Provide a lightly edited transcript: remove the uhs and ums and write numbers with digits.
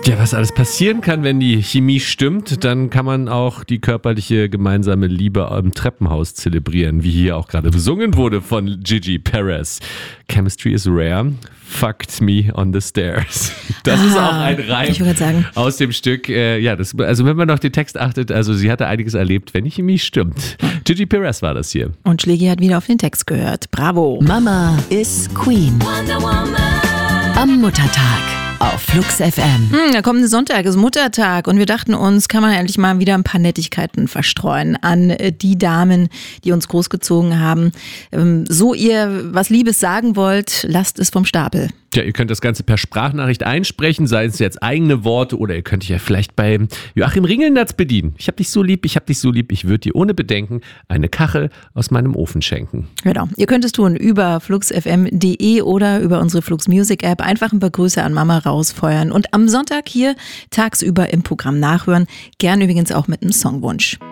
Ja, was alles passieren kann, wenn die Chemie stimmt, dann kann man auch die körperliche gemeinsame Liebe im Treppenhaus zelebrieren, wie hier auch gerade besungen wurde von Gigi Perez. Chemistry is rare, fucked me on the stairs. Das ist auch ein Reim aus dem Stück. Also wenn man auf den Text achtet, also sie hatte einiges erlebt, wenn die Chemie stimmt. Gigi Perez war das hier. Und Schlägi hat wieder auf den Text gehört. Bravo. Mama ist Queen. Am Muttertag auf Flux FM. Der kommende Sonntag ist Muttertag und wir dachten uns, kann man endlich mal wieder ein paar Nettigkeiten verstreuen an die Damen, die uns großgezogen haben. So ihr was Liebes sagen wollt, lasst es vom Stapel. Ja, ihr könnt das Ganze per Sprachnachricht einsprechen, seien es jetzt eigene Worte oder ihr könnt euch ja vielleicht bei Joachim Ringelnatz bedienen. Ich hab dich so lieb, ich würde dir ohne Bedenken eine Kachel aus meinem Ofen schenken. Genau, ihr könnt es tun über fluxfm.de oder über unsere Flux Music App. Einfach ein paar Grüße an Mama rausfeuern und am Sonntag hier tagsüber im Programm nachhören. Gern übrigens auch mit einem Songwunsch.